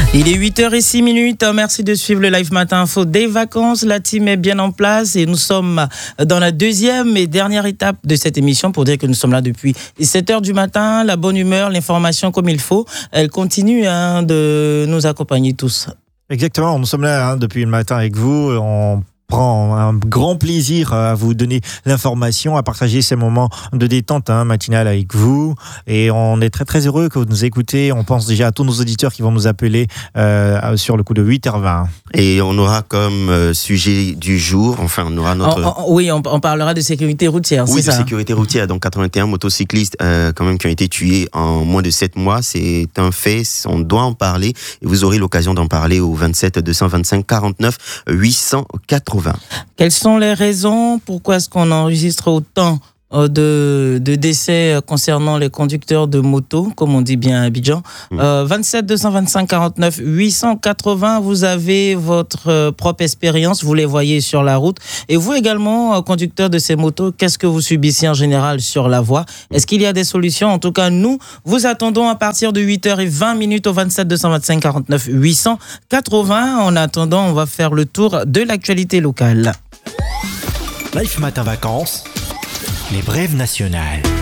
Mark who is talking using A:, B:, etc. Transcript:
A: Il est 8h06. Merci de suivre le Live Matin Info des vacances. La team est bien en place et nous sommes dans la deuxième et dernière étape de cette émission pour dire que nous sommes là depuis 7h du matin. La bonne humeur, l'information comme il faut, elle continue de nous accompagner tous.
B: Exactement, nous sommes là depuis le matin avec vous. On prend un grand plaisir à vous donner l'information, à partager ces moments de détente matinale avec vous. Et on est très très heureux que vous nous écoutez. On pense déjà à tous nos auditeurs qui vont nous appeler sur le coup de 8h20.
C: Et on aura comme sujet du jour, enfin on aura notre...
A: On parlera de sécurité routière,
C: oui,
A: c'est ça.
C: Oui, de sécurité routière. Donc 81 motocyclistes quand même qui ont été tués en moins de 7 mois. C'est un fait, on doit en parler. Et vous aurez l'occasion d'en parler au 27 225 49 880.
A: Quelles sont les raisons? Pourquoi est-ce qu'on enregistre autant de décès concernant les conducteurs de moto, comme on dit bien à Abidjan? 27 225 49 880, vous avez votre propre expérience, vous les voyez sur la route. Et vous également, conducteur de ces motos, qu'est-ce que vous subissez en général sur la voie? Est-ce qu'il y a des solutions? En tout cas, nous vous attendons à partir de 8h20 au 27 225 49 880. En attendant, on va faire le tour de l'actualité locale.
D: Live Matin Vacances, les brèves nationales.